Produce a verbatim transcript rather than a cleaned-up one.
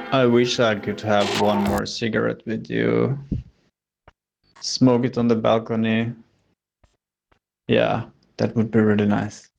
I wish I could have one more cigarette with you. Smoke it on the balcony. Yeah, that would be really nice.